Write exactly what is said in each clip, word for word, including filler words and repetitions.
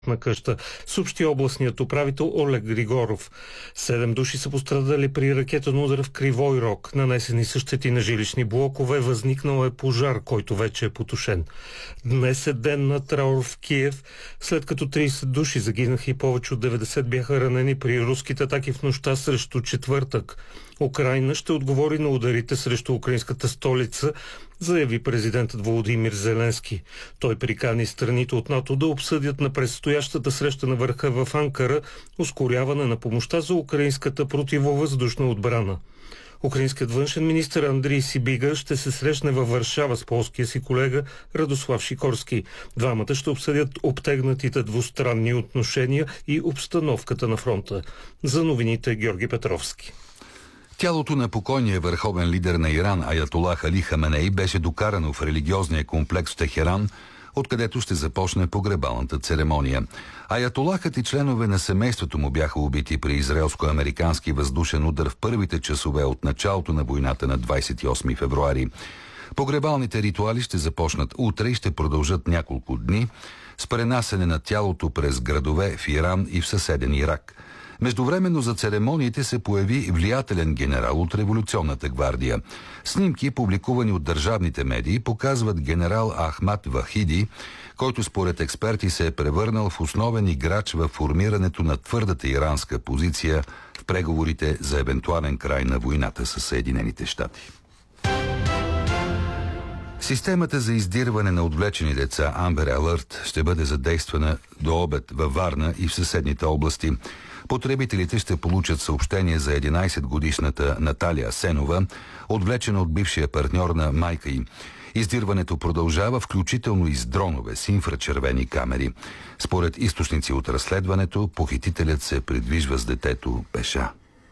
на къща, съобщи областният управител Олег Григоров. Седем души са пострадали при ракетен удар в Кривой Рог. Нанесени са щети на жилищни блокове, възникнал е пожар, който вече е потушен. Днес е ден на траур в Киев, след като трийсет души загинаха и повече от деветдесет бяха ранени при руските атаки в нощта срещу четвъртък. Украйна ще отговори на ударите срещу украинската столица, заяви президентът Володимир Зеленски. Той прикани страните от НАТО да обсъдят на предстоящата среща на върха в Анкара ускоряване на помощта за украинската противовъздушна отбрана. Украинският външен министър Андрій Сибига ще се срещне във Варшава с полския си колега Радослав Шикорски. Двамата ще обсъдят обтегнатите двустранни отношения и обстановката на фронта. За новините Георги Петровски. Тялото на покойния върховен лидер на Иран Аятолах Али Хаменей беше докарано в религиозния комплекс в Техеран, откъдето ще започне погребалната церемония. Аятолахът и членове на семейството му бяха убити при израелско-американски въздушен удар в първите часове от началото на войната на двадесет и осми февруари. Погребалните ритуали ще започнат утре и ще продължат няколко дни с пренасене на тялото през градове в Иран и в съседен Ирак. Междувременно за церемониите се появи влиятелен генерал от революционната гвардия. Снимки, публикувани от държавните медии, показват генерал Ахмад Вахиди, който според експерти се е превърнал в основен играч в формирането на твърдата иранска позиция в преговорите за евентуален край на войната с Съединените щати. Системата за издирване на отвлечени деца Amber Alert ще бъде задействана до обед във Варна и в съседните области. Потребителите ще получат съобщение за единадесетгодишната Наталия Асенова, отвлечена от бившия партньор на майка й. Издирването продължава, включително и с дронове с инфрачервени камери. Според източници от разследването, похитителят се придвижва с детето пеша.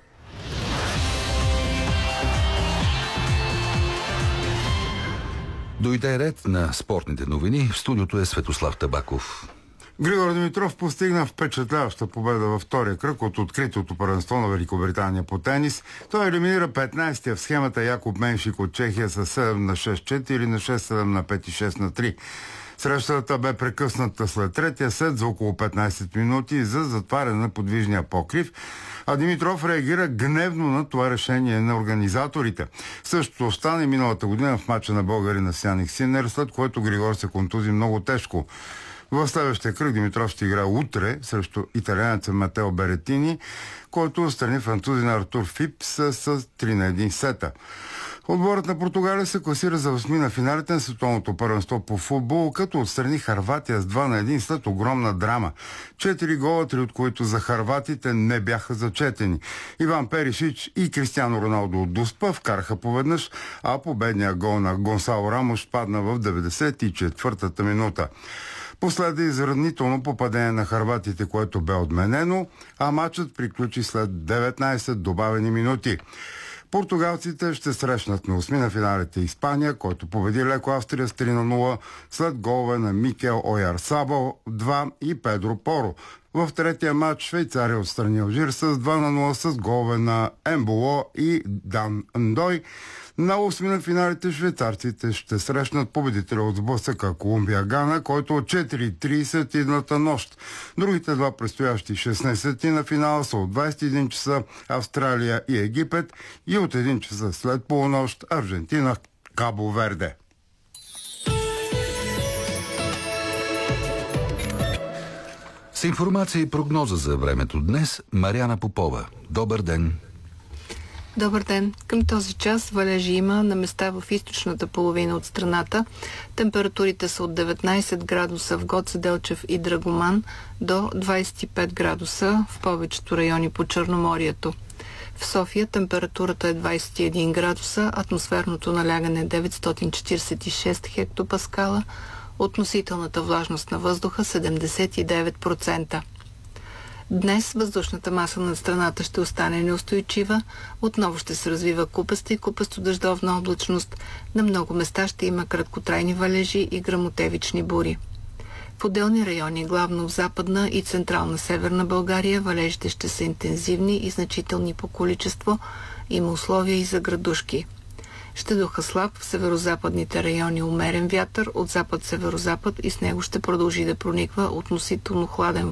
Дойде ред на спортните новини. В студиото е Светослав Табаков. Григор Димитров постигна впечатляваща победа във втория кръг от откритото първенство на Великобритания по тенис. Той елиминира петнадесетия в схемата Якоб Меншик от Чехия с седем на шест четири, на шест седем, на пет и шест на три. Срещата бе прекъсната след третия сет за около петнадесет минути за затваряне на подвижния покрив, а Димитров реагира гневно на това решение на организаторите. Същото стане миналата година в мача на българина с Яник Синер, след което Григор се контузи много тежко. В следващия кръг Димитров ще играе утре срещу италианеца Матео Беретини, който отстрани французина Артур Фипс с три на едно сета. Отборът на Португалия се класира за осми на финалите на световното първенство по футбол, като отстрани Хърватия с два на едно след огромна драма. Четири гола, три от които за хърватите не бяха зачетени. Иван Перишич и Кристиано Роналдо от Дуспа вкараха поведнъж, а победният гол на Гонсало Рамош падна в деветдесет и четвъртата минута. Последва изравнително попадение на хърватите, което бе отменено, а матчът приключи след деветнадесет добавени минути. Португалците ще срещнат на осми на финалите Испания, който победи леко Австрия с три на нула след голове на Микел Ойарсабал два и Педро Поро. В третия матч Швейцария отстрани Алжир с два на нула с голове на Емболо и Дан Ндой. На осми на финалите швейцарците ще срещнат победителя от сблъсъка Колумбия-Гана, който от четири и тридесет идната нощ. Другите два предстоящи шестнадесети на финала са от двадесет и един часа Австралия и Египет и от един часа след полунощ Аржентина Кабо Верде. С информация и прогноза за времето днес Мариана Попова. Добър ден! Добър ден! Към този час валежи има на места в източната половина от страната. Температурите са от деветнадесет градуса в Гоце Делчев и Драгоман до двадесет и пет градуса в повечето райони по Черноморието. В София температурата е двадесет и един градуса, атмосферното налягане е деветстотин четиридесет и шест хектопаскала, относителната влажност на въздуха седемдесет и девет процента. Днес въздушната маса над страната ще остане неустойчива, отново ще се развива купеста и купесто-дъждовна облачност, на много места ще има краткотрайни валежи и гръмотевични бури. В отделни райони, главно в Западна и Централна Северна България, валежите ще са интензивни и значителни по количество, има условия и за градушки. Ще духа слаб, в северо-западните райони умерен вятър от запад-северо-запад и с него ще продължи да прониква относително хладен